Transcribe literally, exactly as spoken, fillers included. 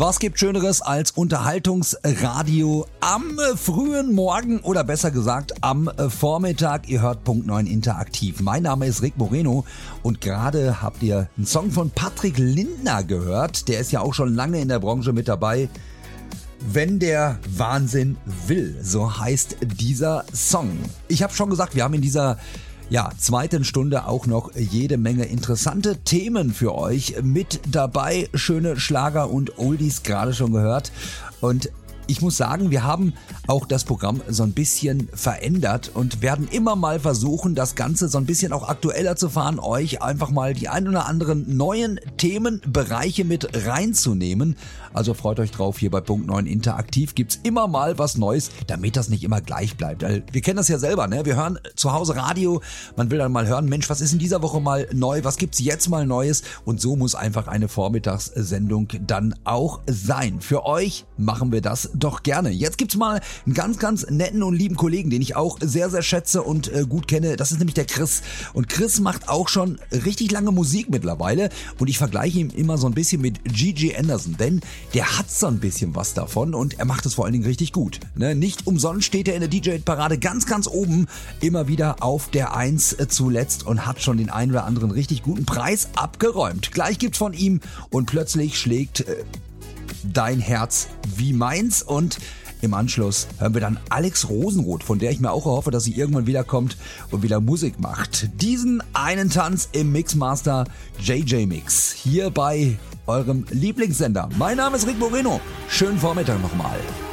Was gibt Schöneres als Unterhaltungsradio am frühen Morgen oder besser gesagt am Vormittag? Ihr hört Punkt neun Interaktiv. Mein Name ist Rick Moreno und gerade habt ihr einen Song von Patrick Lindner gehört. Der ist ja auch schon lange in der Branche mit dabei. Wenn der Wahnsinn will, so heißt dieser Song. Ich habe schon gesagt, wir haben in dieser ja, zweiten Stunde auch noch jede Menge interessante Themen für euch mit dabei. Schöne Schlager und Oldies gerade schon gehört. Und ich muss sagen, wir haben auch das Programm so ein bisschen verändert und werden immer mal versuchen, das Ganze so ein bisschen auch aktueller zu fahren, euch einfach mal die ein oder anderen neuen Themenbereiche mit reinzunehmen. Also freut euch drauf, hier bei Punkt neun Interaktiv gibt's immer mal was Neues, damit das nicht immer gleich bleibt. Wir kennen das ja selber, ne? Wir hören zu Hause Radio, man will dann mal hören, Mensch, was ist in dieser Woche mal neu, was gibt's jetzt mal Neues? Und so muss einfach eine Vormittagssendung dann auch sein. Für euch machen wir das doch gerne. Jetzt gibt's mal einen ganz, ganz netten und lieben Kollegen, den ich auch sehr, sehr schätze und äh, gut kenne. Das ist nämlich der Chris. Und Chris macht auch schon richtig lange Musik mittlerweile. Und ich vergleiche ihn immer so ein bisschen mit Gigi Anderson, denn der hat so ein bisschen was davon und er macht es vor allen Dingen richtig gut. Ne? Nicht umsonst steht er in der D J-Parade ganz, ganz oben, immer wieder auf der Eins äh, zuletzt und hat schon den einen oder anderen richtig guten Preis abgeräumt. Gleich gibt's von ihm und plötzlich schlägt äh, dein Herz wie meins und im Anschluss hören wir dann Alex Rosenroth, von der ich mir auch erhoffe, dass sie irgendwann wiederkommt und wieder Musik macht. Diesen einen Tanz im Mixmaster J J Mix hier bei eurem Lieblingssender. Mein Name ist Rick Moreno. Schönen Vormittag nochmal.